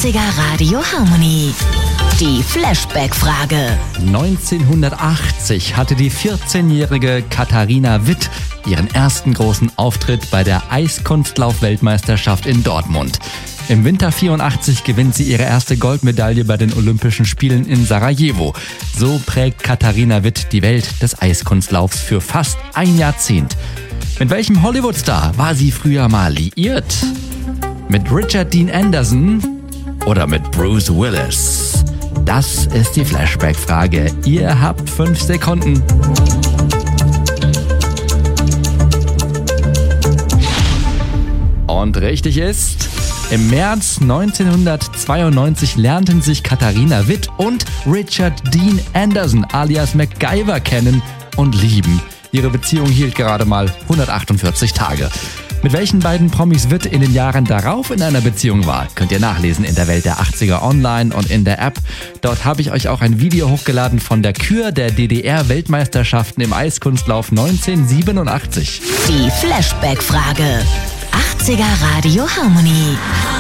80er Radio Harmony. Die Flashback-Frage. 1980 hatte die 14-jährige Katharina Witt ihren ersten großen Auftritt bei der Eiskunstlauf-Weltmeisterschaft in Dortmund. Im Winter 84 gewinnt sie ihre erste Goldmedaille bei den Olympischen Spielen in Sarajevo. So prägt Katharina Witt die Welt des Eiskunstlaufs für fast ein Jahrzehnt. Mit welchem Hollywood-Star war sie früher mal liiert? Mit Richard Dean Anderson oder mit Bruce Willis? Das ist die Flashback-Frage. Ihr habt 5 Sekunden. Und richtig ist, im März 1992 lernten sich Katharina Witt und Richard Dean Anderson alias MacGyver kennen und lieben. Ihre Beziehung hielt gerade mal 148 Tage. Mit welchen beiden Promis Witt in den Jahren darauf in einer Beziehung war, könnt ihr nachlesen in der Welt der 80er online und in der App. Dort habe ich euch auch ein Video hochgeladen von der Kür der DDR-Weltmeisterschaften im Eiskunstlauf 1987. Die Flashback-Frage. 80er Radio Harmony.